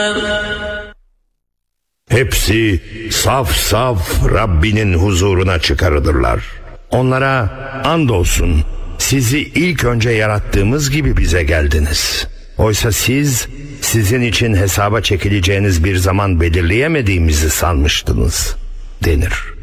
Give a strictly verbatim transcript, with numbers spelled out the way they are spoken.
Hepsi saf saf Rabbinin huzuruna çıkarılırlar. Onlara andolsun sizi ilk önce yarattığımız gibi bize geldiniz. Oysa siz sizin için hesaba çekileceğiniz bir zaman belirleyemediğimizi sanmıştınız denir.